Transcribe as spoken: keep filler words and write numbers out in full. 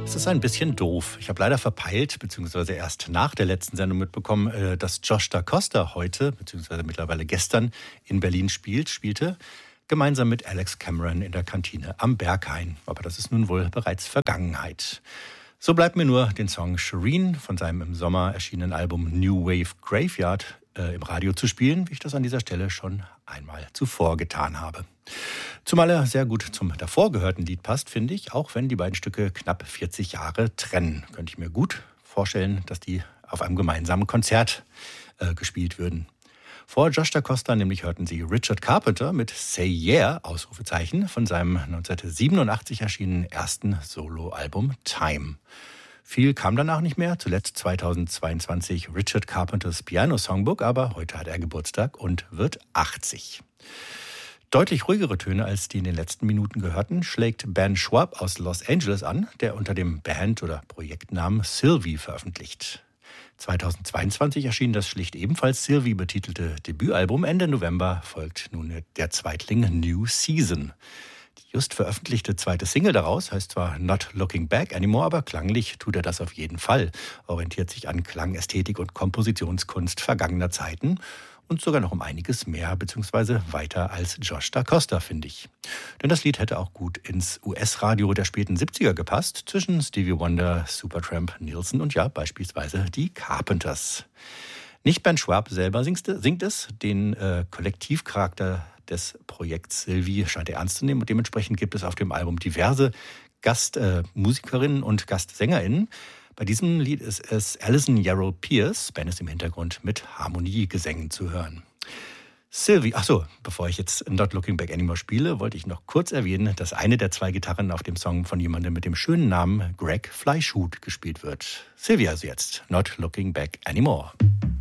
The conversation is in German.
Es ist ein bisschen doof. Ich habe leider verpeilt, beziehungsweise erst nach der letzten Sendung mitbekommen, dass Josh Da Costa heute, beziehungsweise mittlerweile gestern in Berlin spielt, spielte, gemeinsam mit Alex Cameron in der Kantine am Berghain. Aber das ist nun wohl bereits Vergangenheit. So bleibt mir nur den Song Shireen von seinem im Sommer erschienenen Album New Wave Graveyard äh, im Radio zu spielen, wie ich das an dieser Stelle schon einmal zuvor getan habe. Zumal er sehr gut zum davor gehörten Lied passt, finde ich, auch wenn die beiden Stücke knapp vierzig Jahre trennen. Könnte ich mir gut vorstellen, dass die auf einem gemeinsamen Konzert äh, gespielt würden. Vor Josh Da Costa nämlich hörten Sie Richard Carpenter mit Say Yeah, Ausrufezeichen, von seinem neunzehnhundertsiebenundachtzig erschienenen ersten Soloalbum Time. Viel kam danach nicht mehr, zuletzt zweitausendzweiundzwanzig Richard Carpenters Piano Songbook, aber heute hat er Geburtstag und wird achtzig. Deutlich ruhigere Töne als die in den letzten Minuten gehörten, schlägt Ben Schwab aus Los Angeles an, der unter dem Band- oder Projektnamen Sylvie veröffentlicht. zweitausendzweiundzwanzig erschien das schlicht ebenfalls Sylvie betitelte Debütalbum. Ende November folgt nun der Zweitling New Season. Die just veröffentlichte zweite Single daraus heißt zwar Not Looking Back Anymore, aber klanglich tut er das auf jeden Fall. Orientiert sich an Klangästhetik und Kompositionskunst vergangener Zeiten und sogar noch um einiges mehr bzw. weiter als Josh Da Costa, finde ich. Denn das Lied hätte auch gut ins U S-Radio der späten siebziger gepasst, zwischen Stevie Wonder, Supertramp, Nilsson und ja, beispielsweise die Carpenters. Nicht Ben Schwab selber singt, singt es, den äh, Kollektivcharakter des Projekts Sylvie scheint er ernst zu nehmen und dementsprechend gibt es auf dem Album diverse Gastmusikerinnen äh, und Gastsängerinnen. Bei diesem Lied ist es Alison Yarrow Pierce, Ben ist im Hintergrund mit Harmoniegesängen zu hören. Sylvie, ach so, bevor ich jetzt Not Looking Back Anymore spiele, wollte ich noch kurz erwähnen, dass eine der zwei Gitarren auf dem Song von jemandem mit dem schönen Namen Greg Fleischhut gespielt wird. Sylvie also jetzt, Not Looking Back Anymore.